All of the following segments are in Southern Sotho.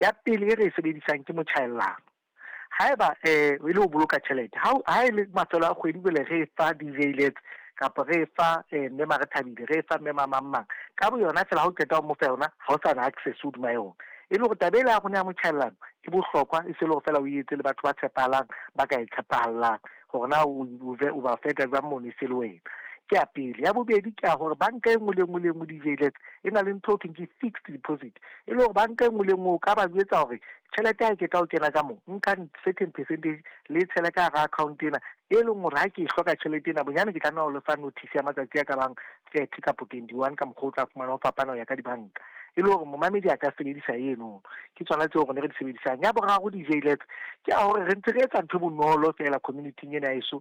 ya pele e re e sebedisang ke motjhaellano. Haeba e le ho boloka tjhelete, ha e le mafelo a kgwedi bele re fa di-valet kapa re fa mme Marethabile, re fa mme Mamang ka bo yona tsela ha o qeta ho mo fa yona ha o sa na access hodima yona. E le hore tabela ya rona ya motjhaellano e bohlokwa e se le hore fela o etse le batho ba tshepahalang ba ka e tshepahallang hore na o ba feta ba mone se le wena. Ke ya pele. Ya bobedi ke ya hore banka e nngwe le nngwe di-valet e na le ntho ke fixed deposit, e le hore banka e nngwe le nngwe o ka ba jwetsa hore tjhelete ha ke tla o kena ka moo nka certain percentage le tshele ka hara account ena e leng hore ha ke hloka tjhelete ena bonyane ke tlameha ho lefa notice ya matsatsi a ka bang 30 kapo 21 ka mokgwa o tla fumana ho fapana ho ya ka dibanka, e le hore momamedi a ka sebedisa eno ke tsona tseo rona re di sebedisang. Ya boraro di-valet ke ya hore re ntse re etsa ntho bonolo fela community ena eso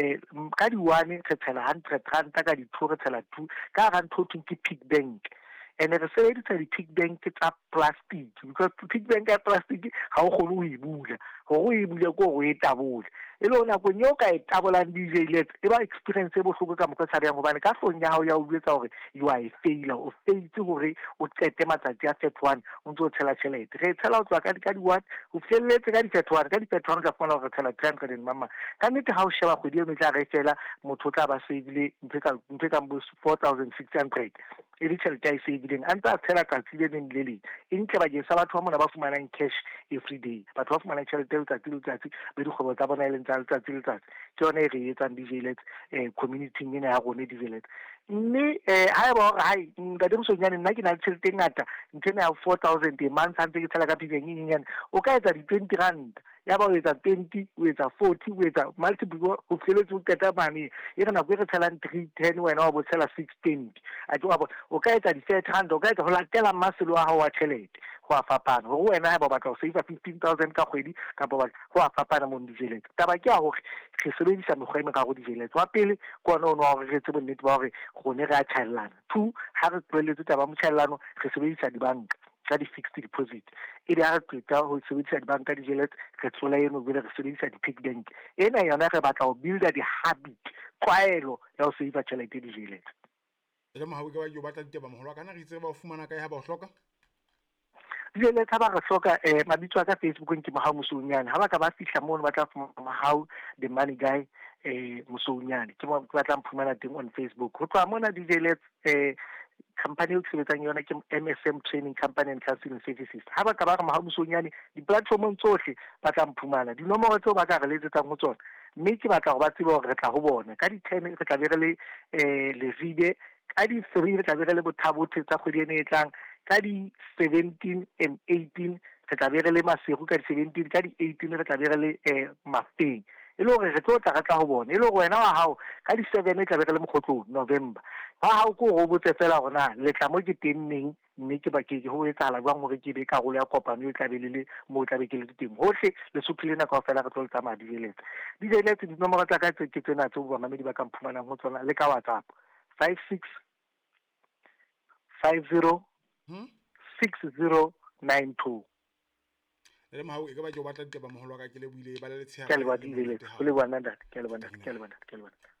ka di-1 re tshela 100 ranta, ka di-2 re tshela 2 ka hara ntho ke pig bank. And re sebedisa di-pig bank tsa plastic because pig bank ya plastic ha o kgone ho e bula, hore o e bule ko o e tabole, e le hona nakong eo ka e tabolang di-valet e ba experience e bohloko ka mokgwa tshabang hobane ka fono ya hao ya o jwetsa hore you are a failure, o failetse hore o qete matsatsi a 31 o ntse o tshela tjhelete. Re tshela ho tswa ka di-1 ho fihlelletse ka di-31 ka di-31 ka fumana hore re tshela 300 and mama ka nnete ha o sheba kgwedi eno tla re fela motho o tla ba savile ntho e kang bo 4,600 e le tjhelete ya e savileng a ntse a tshela tsatsi le leng le leng. E ntle bakeng sa batho ba mona ba fumanang cash every day, batho ba fumanang tjhelete eo tsatsi le letsatsi be dikgwebo tsa bona e leng tsa letsatsi le letsatsi, ke yona e re etsang di-valet community ena ya rone di-valet. Mme ha eba hore hai ntate Mosonyane nna ke na le tjhelete e ngata nthena ya 4,000 a month ha ntse ke tshela ka pibeng e nyenyane, o ka etsa di-20 rand ya ba o etsa 20 o etsa 40 o etsa multiple ho fihlelletse o qeta mane e re nako e re tshelang 310 wena wa bo tshela 620 a ke wa bona o ka etsa di-30 rand, o ka etsa ho latela maselo a hao wa tjhelete ho a fapana hore wena ha ba batla ho save 15,000 ka kgwedi kapa ho a fapana mo di-valet. Taba ke ya hore re sebedisa mekgwa e meraro di-valet. Wa pele ke ona wa hore re etse bonnete ba hore rone re a tjhaellana. 2, ha re tlohelletse taba motjhaellano re sebedisa dibanka ka di-fixed deposit. E di ha re qeta ho sebedisa dibanka di-valet re tlola eno bile re sebedisa di-pig bank. Ena yona re batla ho builda di-habit, tlwaelo ya ho save tjhelete di-valet. Le mahawe ka ba yo batla ditaba moholo kana re itse ba o fumana kae ha ba o hloka diele tsa ba re hloka mabitso a ka Facebook ke Mahao Mosonyane. Ha ba ka ba fihla moo ba tla fumana Mahao the money guy Mosonyane ke mo ba tla mphumana teng on Facebook. Ho tloha mona diele company e sebetsang yona ke MSM Training Company and Counseling Services. Ha ba ka ba re Mahao Mosonyane di-platformong tsohle ba tla mphumana, dinomoro tseo ba ka re letsetsang ho tsona mme ke batla hore ba tsebe hore re tla ho bona ka di-10 re tla be re le video ka di-3 re tla be re le bothabothe tsa kgwedi ene e tlang, ka di-17 and 18 re tla be re le Maseru, ka di-17 ka di-18 re tla be re le Mafeng, e le hore re tlo tla re tla ho bona, e le hore wena wa hao ka di-7 e tla be re le Mokgotlong November. Wa hao ko hore o botse fela hore na le tla mo ke teng neng mme ke ba ke ho etsahala jwang hore ke be karolo ya kopano e tla be le mo tla be ke le teng hohle le sutlile na kaofela re tlo le tsamaya di-valet dinomoro tsa ka tse ke tsena tse bamamedi ba ka mphumanang ho tsona le ka WhatsApp 56 50 6092. le mahawe e ka ba ke o batla ditaba moholo ka ke le buile ba le tsheha ke le ba di-valet ho le bona ntate ke le bona